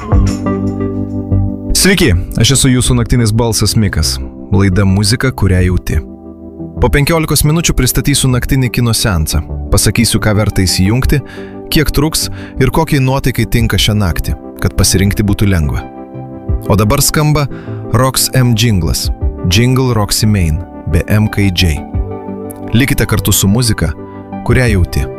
Sveiki, aš esu jūsų naktinis balsas Mikas. Laida muzika, kurią jauti. Po 15 minučių pristatysiu naktinį kino seansą. Pasakysiu, ką verta įsijungti, kiek truks ir kokiai nuotaikai tinka šią naktį, kad pasirinkti būtų lengva. O dabar skamba Rox M jinglas, Jingle Roxy Main be MKJ. Likite kartu su muzika, kurią jauti.